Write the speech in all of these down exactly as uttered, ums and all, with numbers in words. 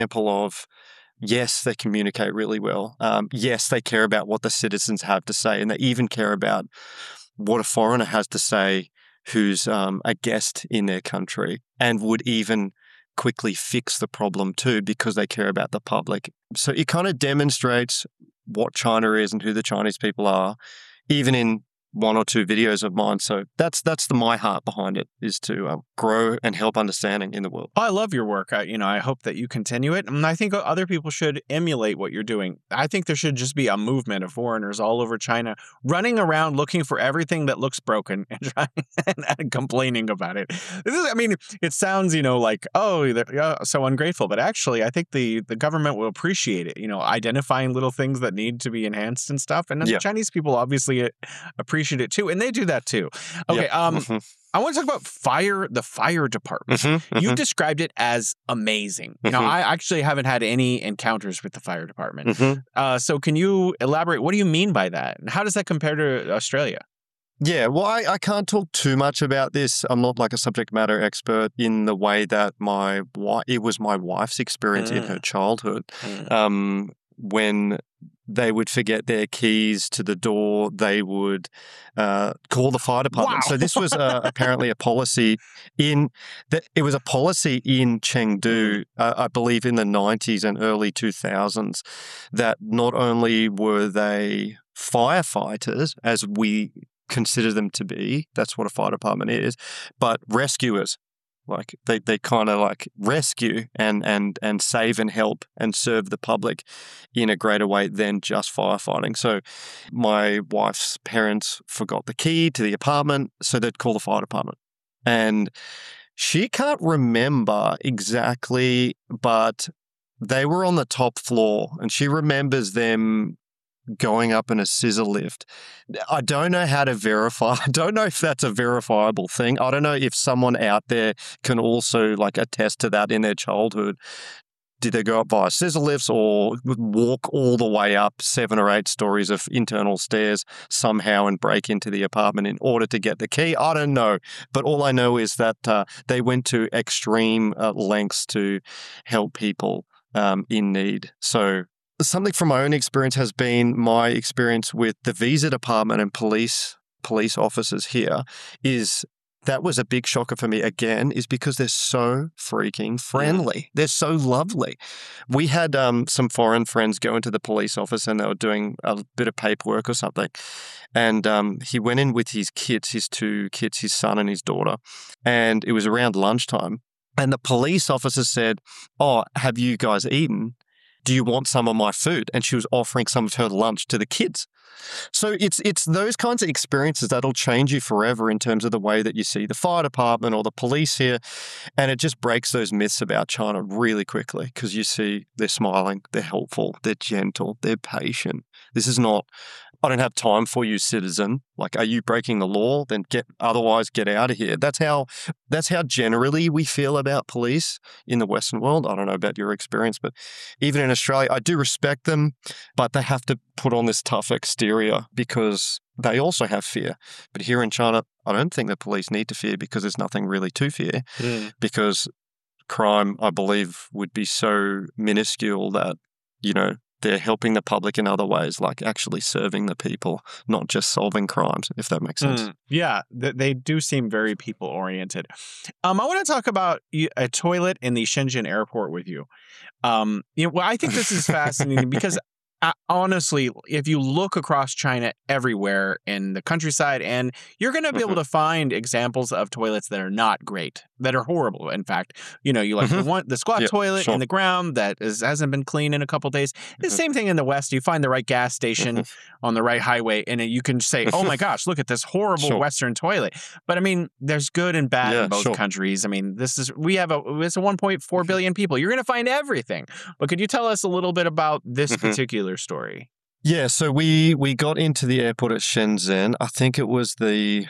example of, yes, they communicate really well. Um, yes, they care about what the citizens have to say, and they even care about what a foreigner has to say who's um, a guest in their country, and would even quickly fix the problem too because they care about the public. So it kind of demonstrates what China is and who the Chinese people are, even in one or two videos of mine. So that's that's the my heart behind it, is to uh, grow and help understanding in the world. I love your work. I, you know, I hope that you continue it. And I think other people should emulate what you're doing. I think there should just be a movement of foreigners all over China running around looking for everything that looks broken and trying and, and complaining about it. This is, I mean, it sounds, you know, like, oh, they're uh, so ungrateful. But actually, I think the, the government will appreciate it, you know, identifying little things that need to be enhanced and stuff. And then Yeah. the Chinese people obviously appreciate it too. And they do that too. Okay. Yeah. Um, Mhm. I want to talk about fire, the fire department. Mhm, You've mhm, described it as amazing. Now, Mhm. I actually haven't had any encounters with the fire department. mhm. Uh, so can you elaborate? What do you mean by that? And how does that compare to Australia? Yeah, well, I, I can't talk too much about this. I'm not like a subject matter expert in the way that my wife, it was my wife's experience in her Mm, childhood. mm. Um, when they would forget their keys to the door, they would uh, call the fire department. Wow. So this was uh, apparently a policy in that it was a policy in Mm, Chengdu, uh, I believe in the nineties and early two thousands, that not only were they firefighters, as we consider them to be, that's what a fire department is, but rescuers. Like they, they kind of like rescue and, and, and save and help and serve the public in a greater way than just firefighting. So my wife's parents forgot the key to the apartment, so they'd call the fire department. And she can't remember exactly, but they were on the top floor and she remembers them going up in a scissor lift. I don't know how to verify. I don't know if that's a verifiable thing. I don't know if someone out there can also like attest to that in their childhood. Did they go up via scissor lifts or walk all the way up seven or eight stories of internal stairs somehow and break into the apartment in order to get the key? I don't know. But all I know is that uh, they went to extreme uh, lengths to help people um, in need. So something from my own experience has been my experience with the visa department and police police officers here is that was a big shocker for me again, is because they're so freaking friendly. They're so lovely. We had um, some foreign friends go into the police office and they were doing a bit of paperwork or something. And um, he went in with his kids, his two kids, his son and his daughter. And it was around lunchtime. And the police officer said, "Oh, have you guys eaten? Do you want some of my food?" And she was offering some of her lunch to the kids. So it's it's those kinds of experiences that'll change you forever in terms of the way that you see the fire department or the police here. And it just breaks those myths about China really quickly because you see they're smiling, they're helpful, they're gentle, they're patient. This is not, "I don't have time for you, citizen." Like, are you breaking the law? Then get, otherwise get out of here. That's how, that's how generally we feel about police in the Western world. I don't know about your experience, but even in Australia, I do respect them, but they have to put on this tough exterior because they also have fear. But here in China, I don't think the police need to fear because there's nothing really to fear Mm. because crime, I believe, would be so minuscule that, you know, they're helping the public in other ways, like actually serving the people, not just solving crimes, if that makes sense. Mm, yeah, th- they do seem very people oriented. Um, I want to talk about y- a toilet in the Shenzhen airport with you. Um, you know, well, I think this is fascinating because uh, honestly, if you look across China everywhere in the countryside, and you're going to be able hmm to find examples of toilets that are not great, that are horrible. In fact, you know, you like the hmm one, the squat Yeah, toilet sure. in the ground that is, hasn't been cleaned in a couple days. The hmm same thing in the West. You find the right gas station on the right highway, and you can say, "Oh my gosh, look at this horrible Sure. Western toilet." But I mean, there's good and bad in Yeah, both sure. countries. I mean, this is we have a it's a one point four hmm billion people. You're going to find everything. But could you tell us a little bit about this hmm particular story? Yeah, so we we got into the airport at Shenzhen. I think it was the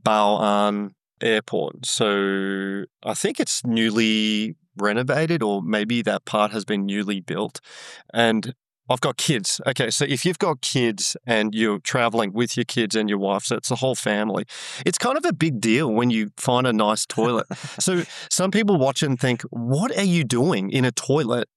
Bao'an airport. So I think it's newly renovated, or maybe that part has been newly built. And I've got kids. Okay, so if you've got kids and you're traveling with your kids and your wife, so it's the whole family, it's kind of a big deal when you find a nice toilet. So some people watch it and think, what are you doing in a toilet